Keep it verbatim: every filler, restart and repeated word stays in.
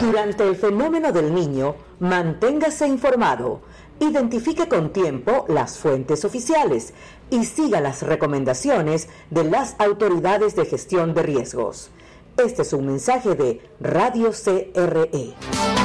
Durante el fenómeno del Niño, manténgase informado, identifique con tiempo las fuentes oficiales y siga las recomendaciones de las autoridades de gestión de riesgos. Este es un mensaje de Radio C R E.